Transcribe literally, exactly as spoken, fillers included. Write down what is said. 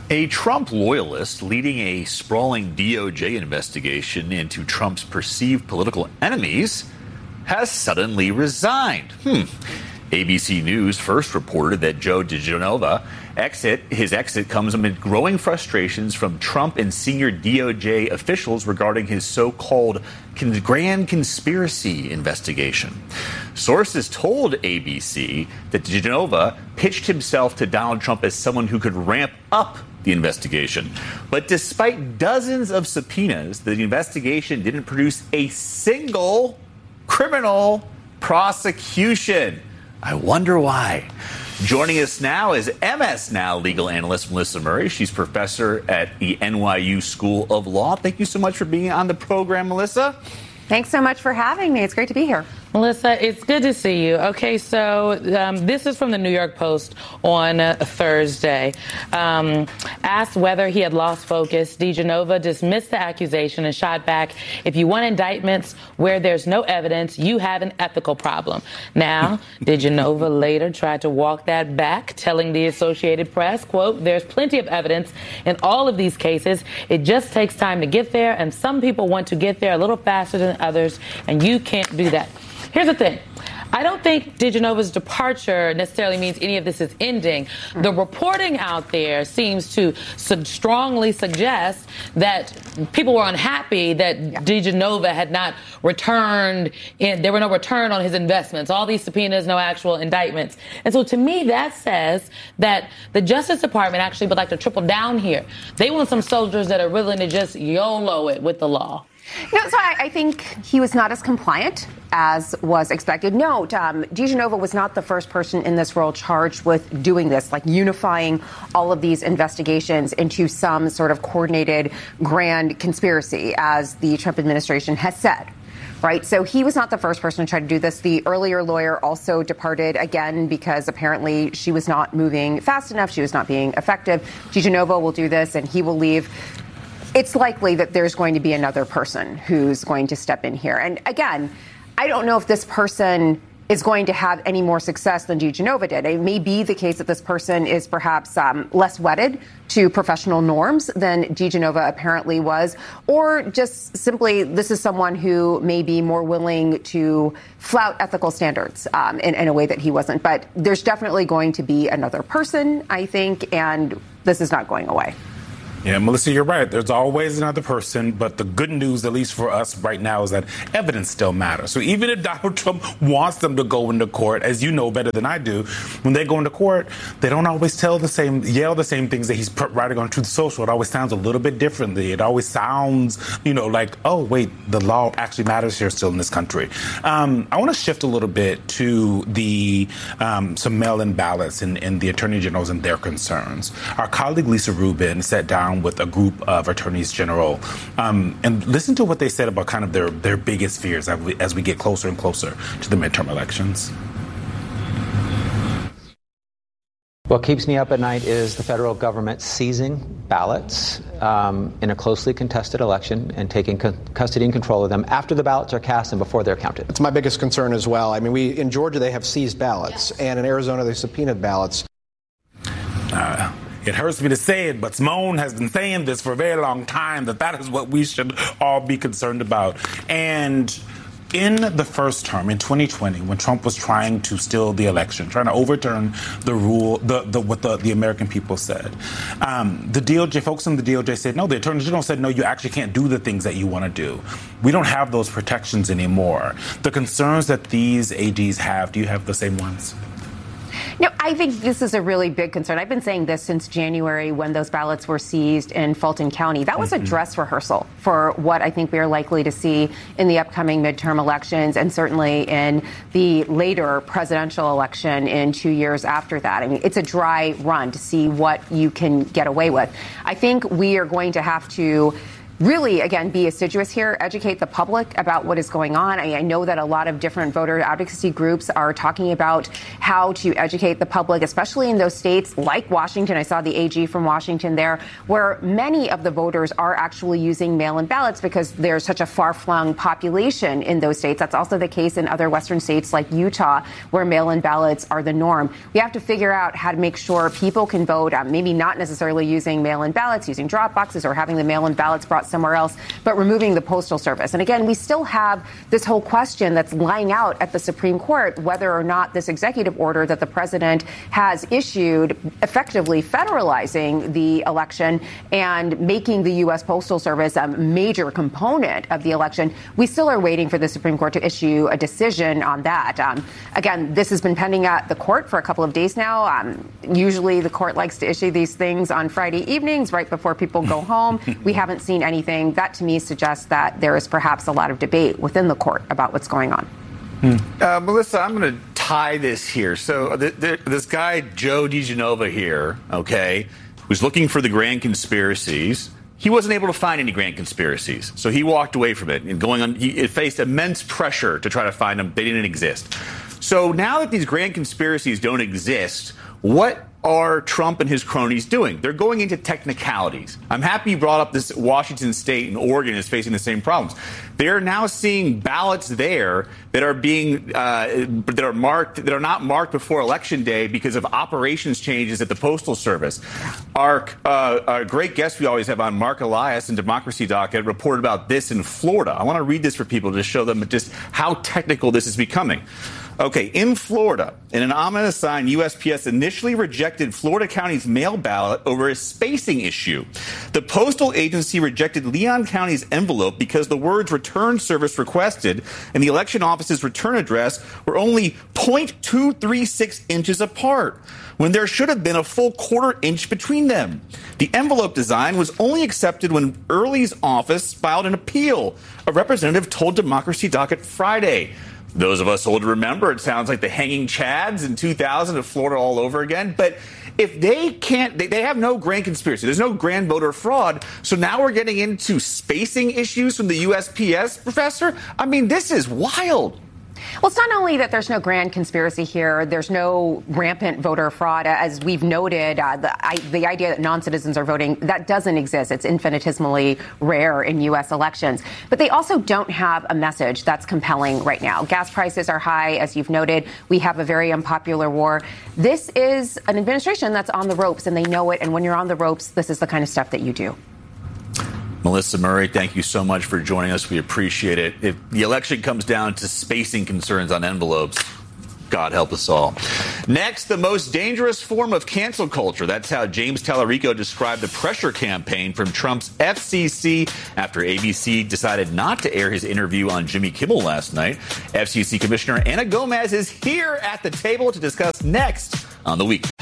A Trump loyalist leading a sprawling D O J investigation into Trump's perceived political enemies has suddenly resigned. Hmm. A B C News first reported that Joe DiGenova exit, his exit comes amid growing frustrations from Trump and senior D O J officials regarding his so-called grand conspiracy investigation. Sources told A B C that DiGenova pitched himself to Donald Trump as someone who could ramp up the investigation. But despite dozens of subpoenas, the investigation didn't produce a single criminal prosecution. I wonder why. Joining us now is M S Now legal analyst Melissa Murray. She's professor at the N Y U School of Law. Thank you so much for being on the program, Melissa. Thanks so much for having me. It's great to be here. Melissa, it's good to see you. Okay, so um, this is from the New York Post on uh, Thursday. Um, asked whether he had lost focus, DiGenova dismissed the accusation and shot back, if you want indictments where there's no evidence, you have an ethical problem. Now, DiGenova later tried to walk that back, telling the Associated Press, quote, there's plenty of evidence in all of these cases. It just takes time to get there, and some people want to get there a little faster than others, and you can't do that. Here's the thing. I don't think DiGenova's departure necessarily means any of this is ending. The reporting out there seems to su- strongly suggest that people were unhappy that yeah. DiGenova had not returned. In, there were no return on his investments. All these subpoenas, no actual indictments. And so to me, that says that the Justice Department actually would like to triple down here. They want some soldiers that are willing to just YOLO it with the law. No, so I, I think he was not as compliant as was expected. Note, um, DiGenova was not the first person in this role charged with doing this, like unifying all of these investigations into some sort of coordinated grand conspiracy, as the Trump administration has said. Right. So he was not the first person to try to do this. The earlier lawyer also departed again because apparently she was not moving fast enough. She was not being effective. DiGenova will do this and he will leave. It's likely that there's going to be another person who's going to step in here. And again, I don't know if this person is going to have any more success than DiGenova did. It may be the case that this person is perhaps um, less wedded to professional norms than DiGenova apparently was, or just simply this is someone who may be more willing to flout ethical standards um, in, in a way that he wasn't. But there's definitely going to be another person, I think, and this is not going away. Yeah, Melissa, you're right. There's always another person. But the good news, at least for us right now, is that evidence still matters. So even if Donald Trump wants them to go into court, as you know better than I do, when they go into court, they don't always tell the same, yell the same things that he's writing on Truth Social. It always sounds a little bit differently. It always sounds, you know, like, oh, wait, the law actually matters here still in this country. Um, I want to shift a little bit to the um, some mail-in ballots and, and the attorney generals and their concerns. Our colleague Lisa Rubin sat down with a group of attorneys general um, and listen to what they said about kind of their, their biggest fears as we, as we get closer and closer to the midterm elections. What keeps me up at night is the federal government seizing ballots um, in a closely contested election and taking co- custody and control of them after the ballots are cast and before they're counted. It's my biggest concern as well. I mean, we in Georgia, they have seized ballots, yes. And in Arizona, they subpoenaed ballots. Uh, It hurts me to say it, but Simone has been saying this for a very long time, that that is what we should all be concerned about. And in the first term, in twenty twenty, when Trump was trying to steal the election, trying to overturn the rule, the, the what the, the American people said, um, the D O J, folks in the D O J said, no, the Attorney General said, no, you actually can't do the things that you want to do. We don't have those protections anymore. The concerns that these A Gs have, do you have the same ones? No, I think this is a really big concern. I've been saying this since January when those ballots were seized in Fulton County. That was a dress rehearsal for what I think we are likely to see in the upcoming midterm elections and certainly in the later presidential election in two years after that. I mean, it's a dry run to see what you can get away with. I think we are going to have to really, again, be assiduous here, educate the public about what is going on. I, I know that a lot of different voter advocacy groups are talking about how to educate the public, especially in those states like Washington. I saw the A G from Washington there, where many of the voters are actually using mail-in ballots because there's such a far-flung population in those states. That's also the case in other Western states like Utah, where mail-in ballots are the norm. We have to figure out how to make sure people can vote, uh, maybe not necessarily using mail-in ballots, using drop boxes or having the mail-in ballots brought somewhere else, but removing the Postal Service. And again, we still have this whole question that's lying out at the Supreme Court, whether or not this executive order that the president has issued effectively federalizing the election and making the U S. Postal Service a major component of the election. We still are waiting for the Supreme Court to issue a decision on that. Um, again, this has been pending at the court for a couple of days now. Um, usually the court likes to issue these things on Friday evenings right before people go home. We haven't seen anything. That, to me, suggests that there is perhaps a lot of debate within the court about what's going on. Uh, Melissa, I'm going to tie this here. So th- th- this guy, Joe DiGenova here, okay, who's looking for the grand conspiracies. He wasn't able to find any grand conspiracies, so he walked away from it. And going on, he faced immense pressure to try to find them. They didn't exist. So now that these grand conspiracies don't exist, what are Trump and his cronies doing? They're going into technicalities. I'm happy you brought up this Washington State and Oregon is facing the same problems. They're now seeing ballots there that are being uh, that are marked that are not marked before Election Day because of operations changes at the Postal Service. Our, uh, our great guest we always have on, Mark Elias and Democracy Docket, reported about this in Florida. I want to read this for people to show them just how technical this is becoming. Okay, in Florida, in an ominous sign, U S P S initially rejected Florida County's mail ballot over a spacing issue. The postal agency rejected Leon County's envelope because the words return service requested and the election office's return address were only zero point two three six inches apart, when there should have been a full quarter inch between them. The envelope design was only accepted when Early's office filed an appeal, a representative told Democracy Docket Friday. Those of us old to remember, it sounds like the hanging chads in two thousand of Florida all over again. But if they can't, they, they have no grand conspiracy. There's no grand voter fraud. So now we're getting into spacing issues from the U S P S, Professor. I mean, this is wild. Well, it's not only that there's no grand conspiracy here, there's no rampant voter fraud. As we've noted, uh, the, I, the idea that non-citizens are voting, that doesn't exist. It's infinitesimally rare in U S elections. But they also don't have a message that's compelling right now. Gas prices are high, as you've noted. We have a very unpopular war. This is an administration that's on the ropes, and they know it. And when you're on the ropes, this is the kind of stuff that you do. Melissa Murray, thank you so much for joining us. We appreciate it. If the election comes down to spacing concerns on envelopes, God help us all. Next, the most dangerous form of cancel culture. That's how James Tallarico described the pressure campaign from Trump's F C C after A B C decided not to air his interview on Jimmy Kimmel last night. F C C Commissioner Ana Gomez is here at the table to discuss next on The Week.